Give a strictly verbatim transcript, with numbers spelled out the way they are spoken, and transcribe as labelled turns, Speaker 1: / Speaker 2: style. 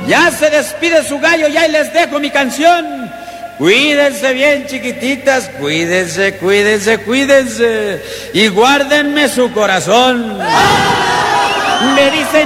Speaker 1: Ya se despide su gallo y ahí les dejo mi canción. Cuídense bien, chiquititas, cuídense, cuídense, cuídense y guárdenme su corazón. Le dicen